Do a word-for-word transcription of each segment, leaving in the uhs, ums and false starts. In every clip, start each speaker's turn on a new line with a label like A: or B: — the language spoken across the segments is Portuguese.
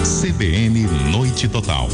A: C B N Noite Total.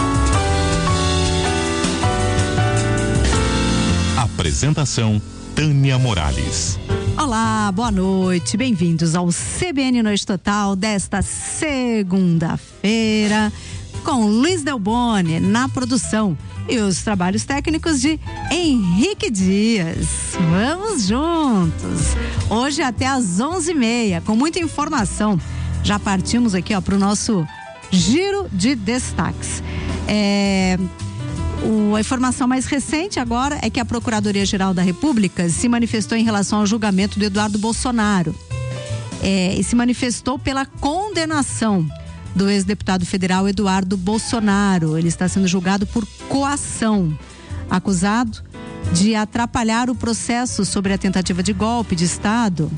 A: Apresentação Tânia Morales.
B: Olá, boa noite, bem-vindos ao C B N Noite Total desta segunda-feira, com Luiz Delboni na produção e os trabalhos técnicos de Henrique Dias. Vamos juntos! Hoje até às onze e meia, com muita informação. Já partimos aqui para o nosso giro de destaques. É... O, a informação mais recente agora é que a Procuradoria-Geral da República se manifestou em relação ao julgamento do Eduardo Bolsonaro. É, e se manifestou pela condenação do ex-deputado federal Eduardo Bolsonaro. Ele está sendo julgado por coação, acusado de atrapalhar o processo sobre a tentativa de golpe de Estado.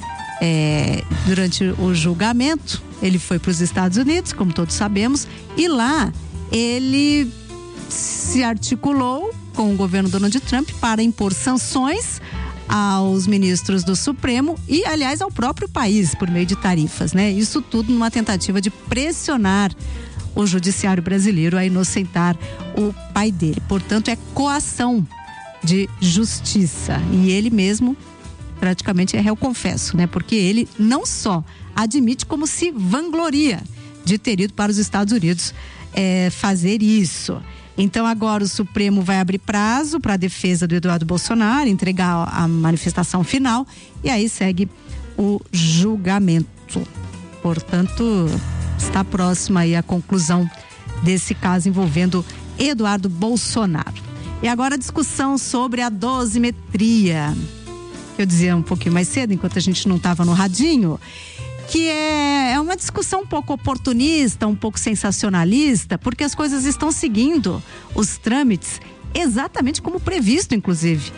B: É, durante o julgamento, ele foi para os Estados Unidos, como todos sabemos, e lá ele se articulou com o governo Donald Trump para impor sanções aos ministros do Supremo e, aliás, ao próprio país por meio de tarifas, né? Isso tudo numa tentativa de pressionar o judiciário brasileiro a inocentar o pai dele. Portanto, é coação de justiça. E ele mesmo praticamente é réu confesso, né? Porque ele não só admite, como se vangloria de ter ido para os Estados Unidos é, fazer isso. Então agora o Supremo vai abrir prazo para a defesa do Eduardo Bolsonaro, entregar a manifestação final e aí segue o julgamento. Portanto, está próxima aí a conclusão desse caso envolvendo Eduardo Bolsonaro. E agora a discussão sobre a dosimetria, que eu dizia um pouquinho mais cedo, enquanto a gente não estava no radinho, que é, é uma discussão um pouco oportunista, um pouco sensacionalista, porque as coisas estão seguindo os trâmites exatamente como previsto, inclusive,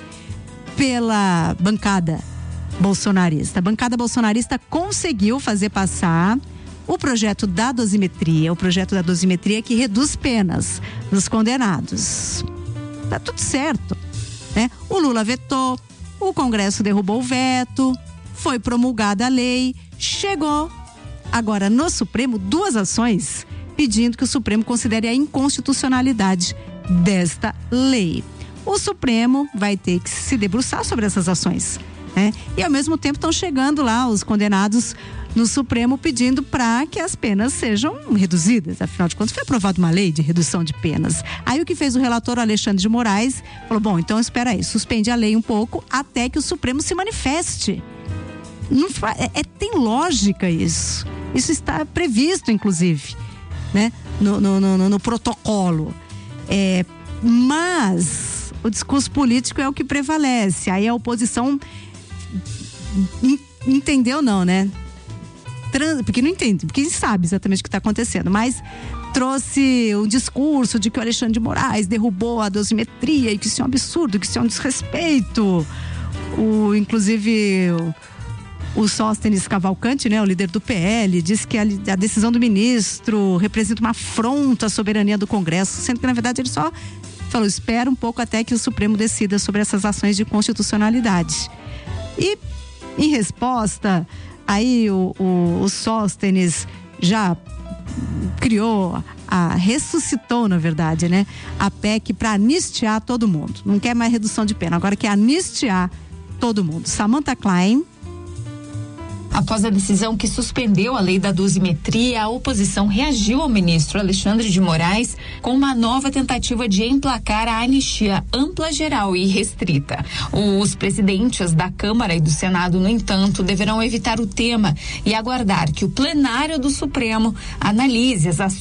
B: pela bancada bolsonarista. A bancada bolsonarista conseguiu fazer passar o projeto da dosimetria, o projeto da dosimetria que reduz penas dos condenados. Tá tudo certo, né? O Lula vetou, o Congresso derrubou o veto, foi promulgada a lei, chegou agora no Supremo duas ações pedindo que o Supremo considere a inconstitucionalidade desta lei. O Supremo vai ter que se debruçar sobre essas ações, né? E ao mesmo tempo estão chegando lá os condenados no Supremo pedindo para que as penas sejam reduzidas. Afinal de contas, foi aprovada uma lei de redução de penas. Aí o que fez o relator Alexandre de Moraes falou: bom, então espera aí, suspende a lei um pouco até que o Supremo se manifeste. Não, é, é, tem lógica isso. Isso está previsto, inclusive, né? No, no, no, no protocolo. É, mas o discurso político é o que prevalece. Aí a oposição entendeu, não, né? Trans, porque não entende, porque sabe exatamente o que está acontecendo, mas trouxe o discurso de que o Alexandre de Moraes derrubou a dosimetria e que isso é um absurdo, que isso é um desrespeito. O, inclusive o, o Sóstenes Cavalcante, né, o líder do P L, disse que a, a decisão do ministro representa uma afronta à soberania do Congresso, sendo que na verdade ele só falou: espera um pouco até que o Supremo decida sobre essas ações de constitucionalidade. E em resposta, aí o, o, o Sóstenes já criou, a, ressuscitou na verdade, né, a P E C para anistiar todo mundo. Não quer mais redução de pena, agora quer anistiar todo mundo. Samantha Klein.
C: Após a decisão que suspendeu a lei da dosimetria, a oposição reagiu ao ministro Alexandre de Moraes com uma nova tentativa de emplacar a anistia ampla, geral e restrita. Os presidentes da Câmara e do Senado, no entanto, deverão evitar o tema e aguardar que o plenário do Supremo analise as ações